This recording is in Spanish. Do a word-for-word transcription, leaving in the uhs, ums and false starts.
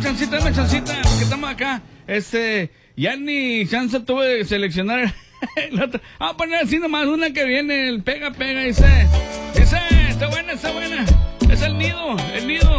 chancita, dame chancita, porque estamos acá. Este, ya ni chance tuve de seleccionar el otro. Vamos a poner así nomás una que viene, el pega, pega, dice. Dice, está buena, está buena. Es el nido, el nido.